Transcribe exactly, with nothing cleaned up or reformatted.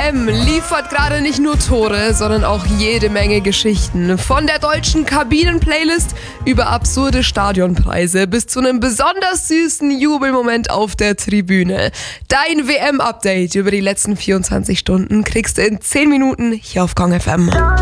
M liefert gerade nicht nur Tore, sondern auch jede Menge Geschichten. Von der deutschen Kabinen-Playlist über absurde Stadionpreise bis zu einem besonders süßen Jubelmoment auf der Tribüne. Dein W M-Update über die letzten vierundzwanzig Stunden kriegst du in zehn Minuten hier auf Kong F M.